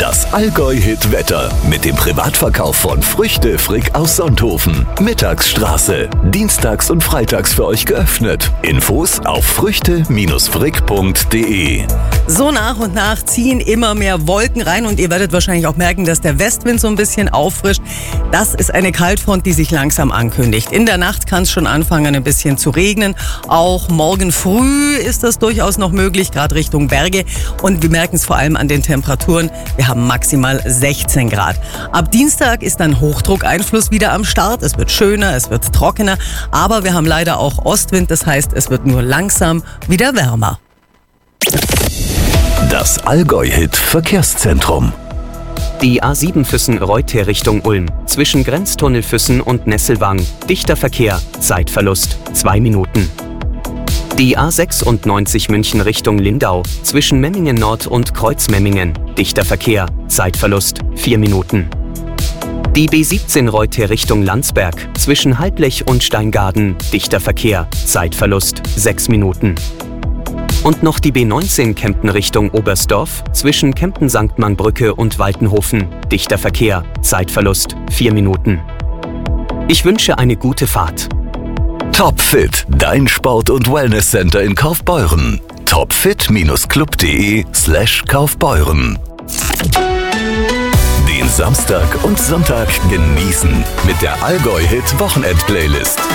Das Allgäu-Hit-Wetter mit dem Privatverkauf von Früchte Frick aus Sonthofen. Mittagsstraße. Dienstags und freitags für euch geöffnet. Infos auf früchte-frick.de. So nach und nach ziehen immer mehr Wolken rein und ihr werdet wahrscheinlich auch merken, dass der Westwind so ein bisschen auffrischt. Das ist eine Kaltfront, die sich langsam ankündigt. In der Nacht kann es schon anfangen, ein bisschen zu regnen. Auch morgen früh ist das durchaus noch möglich, gerade Richtung Berge. Und wir merken es vor allem an den Temperaturen. Wir haben maximal 16 Grad. Ab Dienstag ist dann Hochdruckeinfluss wieder am Start. Es wird schöner, es wird trockener. Aber wir haben leider auch Ostwind. Das heißt, es wird nur langsam wieder wärmer. Das Allgäu-Hit-Verkehrszentrum. Die A7 Füssen-Reuter Richtung Ulm. Zwischen Grenztunnel Füssen und Nesselwang. Dichter Verkehr. Zeitverlust 2 Minuten. Die A96 München Richtung Lindau. Zwischen Memmingen Nord und Kreuzmemmingen. Dichter Verkehr. Zeitverlust 4 Minuten. Die B17 Reuter Richtung Landsberg. Zwischen Halblech und Steingaden. Dichter Verkehr. Zeitverlust 6 Minuten. Und noch die B19 Kempten Richtung Oberstdorf, zwischen Kempten-Sanktmann-Brücke und Waltenhofen. Dichter Verkehr, Zeitverlust 4 Minuten. Ich wünsche eine gute Fahrt. Topfit, dein Sport- und Wellnesscenter in Kaufbeuren. topfit-club.de/Kaufbeuren. Den Samstag und Sonntag genießen mit der Allgäu-Hit-Wochenend-Playlist.